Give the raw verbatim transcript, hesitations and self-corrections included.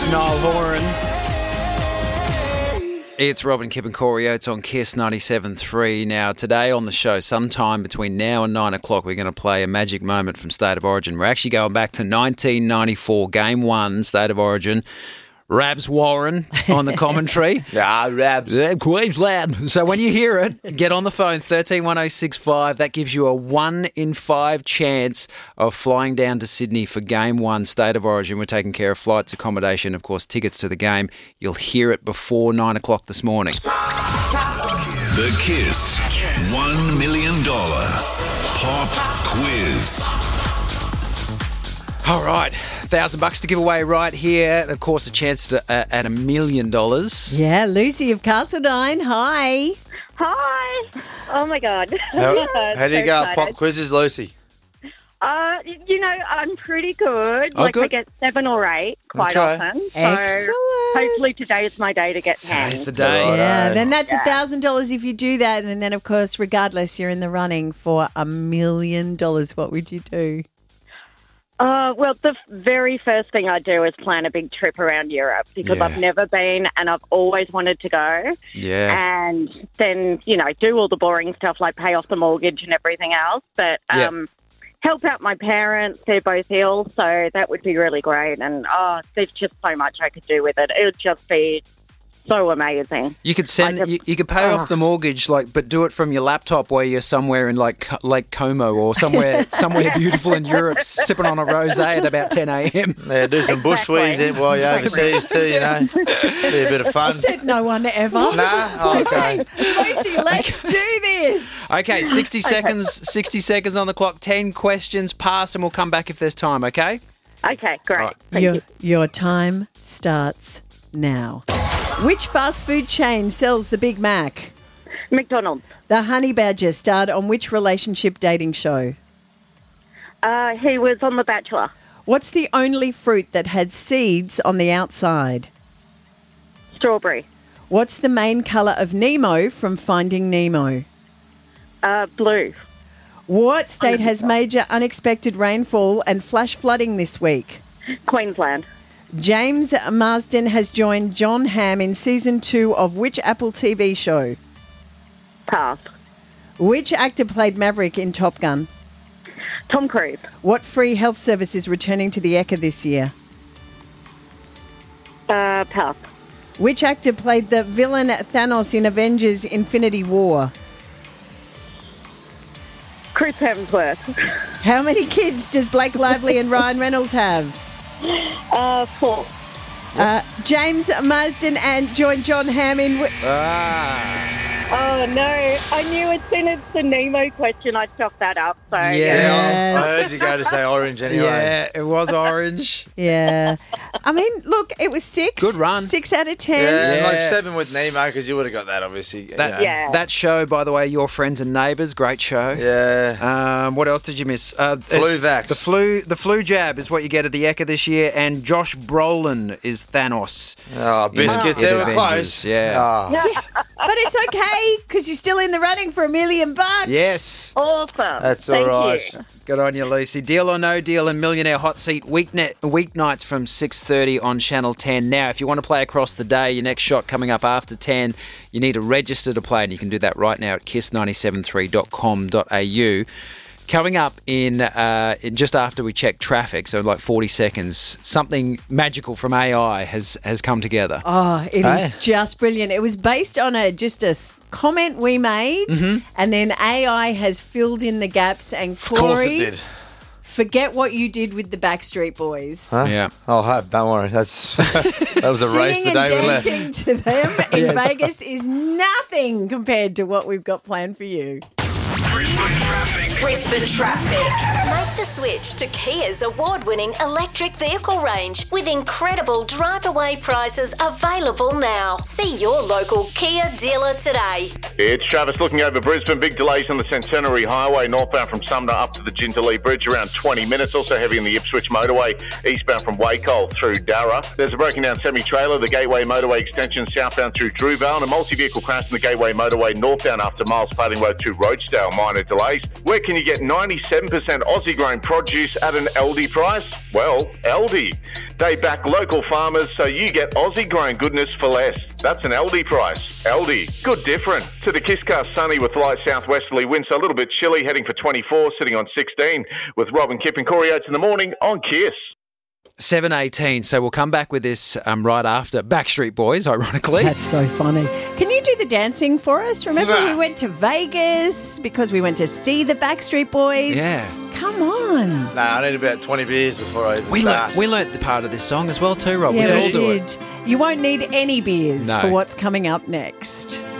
Niall Horan. It's Robin, Kip and Corey Oates on Kiss ninety-seven point three. Now, today on the show, sometime between now and nine o'clock, we're going to play a magic moment from State of Origin. We're actually going back to nineteen ninety-four, Game one, State of Origin. Rabs Warren on the commentary. Yeah, Rabs. Yeah, Queensland. So when you hear it, get on the phone, one three one zero six five. That gives you a one in five chance of flying down to Sydney for Game one, State of Origin. We're taking care of flights, accommodation, of course, tickets to the game. You'll hear it before nine o'clock this morning. The Kiss one million dollars Pop Quiz. All right, thousand bucks to give away right here. And of course, a chance to, uh, at a million dollars. Yeah, Lucy of Castledine. Hi. Hi. Oh, my God. How, how do you So go at excited. pop quizzes, Lucy? Uh, you know, I'm pretty good. Oh, like, good. I get seven or eight quite Okay. often. So Excellent. hopefully today is my day to get ten. Today's the day. Righto. Yeah, then that's a Yeah. thousand dollars if you do that, and then of course, regardless, you're in the running for a million dollars. What would you do? Uh, well, the f- very first thing I do is plan a big trip around Europe because Yeah. I've never been and I've always wanted to go. Yeah. And then, you know, do all the boring stuff like pay off the mortgage and everything else. But Yeah. um, help out my parents. They're both ill, so that would be really great. And, oh, there's just so much I could do with it. It would just be so amazing. You could send. I just- you, you could pay oh. off the mortgage, like, but do it from your laptop where you're somewhere in like Co- Lake Como or somewhere somewhere beautiful in Europe, sipping on a rosé at about ten a.m. Yeah, do some bush Exactly. squeeze while you're overseas too, you know. Be a bit of fun. Said no one ever. Nah? Oh, okay. Lucy, let's do this. Okay, sixty seconds. Sixty seconds on the clock. Ten questions. Pass, and we'll come back if there's time. Okay. Okay, great. Right. Thank Your, you. your time starts now. Which fast food chain sells the Big Mac? McDonald's. The Honey Badger starred on which relationship dating show? Uh, he was on The Bachelor. What's the only fruit that had seeds on the outside? Strawberry. What's the main colour of Nemo from Finding Nemo? Uh, blue. What state has major unexpected rainfall and flash flooding this week? Queensland. James Marsden has joined John Hamm in season two of which Apple T V show? Pass. Which actor played Maverick in Top Gun? Tom Cruise. What free health service is returning to the Ekka this year? Uh, pass. Which actor played the villain Thanos in Avengers Infinity War? Chris Hemsworth. How many kids does Blake Lively and Ryan Reynolds have? Uh, four. Uh, James Marsden and joined John Hamm in... wi- Ah. Oh, no. I knew as soon as the Nemo question, I'd chalk that up. So, Yeah. Yeah, I, I heard you go to say orange anyway. Yeah, it was orange. Yeah. I mean, look, it was six. Good run. Six out of ten. Yeah, and Yeah. like seven with Nemo because you would have got that, obviously. you That know. Yeah. that show, by the way, Your Friends and Neighbours, great show. Yeah. Um, what else did you miss? Uh, Flu it's- vax. The flu, the flu jab is what you get at the Ekka this year, and Josh Brolin is Thanos. Oh, biscuits, in they were Avengers, close. yeah. Oh, But it's okay because you're still in the running for a million bucks. Yes. awesome. that's Thank all right. you. Good on you, Lucy. Deal or No Deal and Millionaire Hot Seat weeknet, weeknights from six thirty on Channel ten. Now, if you want to play across the day, your next shot coming up after ten, you need to register to play, and you can do that right now at kiss nine seven three dot com dot a u. Coming up in, uh, in just after we check traffic, so like forty seconds, something magical from A I has, has come together. Oh, it is Hey. just brilliant. It was based on a just a s- comment we made, Mm-hmm. and then A I has filled in the gaps. And Of course Corey, it did. forget what you did with the Backstreet Boys. Huh? Yeah. Oh, hey, don't worry. That's that was a race Singing the and day we left. dancing to them in Vegas is nothing compared to what we've got planned for you. Brisbane Traffic. Make the switch to Kia's award-winning electric vehicle range with incredible drive-away prices available now. See your local Kia dealer today. It's Travis looking over Brisbane. Big delays on the Centenary Highway, northbound from Sumner up to the Jindalee Bridge, around twenty minutes. Also heavy on the Ipswich Motorway, eastbound from Wacol through Darra. There's a broken down semi-trailer, the Gateway Motorway extension southbound through Drewvale, and a multi-vehicle crash in the Gateway Motorway northbound after Miles Plating Road to Roachdale. Minor delays. Where can you get ninety-seven percent Aussie-grown produce at an Aldi price? Well, Aldi. They back local farmers so you get Aussie-grown goodness for less. That's an Aldi price. Aldi, good different. To the Kisscast, sunny with light southwesterly winds, so a little bit chilly, heading for twenty-four, sitting on sixteen, with Robin Kipp and Corey Oates in the morning on Kiss. seven eighteen, so we'll come back with this um, right after Backstreet Boys, ironically. That's so funny. Can you do the dancing for us? Remember Nah. we went to Vegas because we went to see the Backstreet Boys? Yeah. Come on. Nah, I need about twenty beers before I even We start. learnt, we learnt the part of this song as well too, Rob. Yeah, we we all do it. did. You won't need any beers No. for what's coming up next.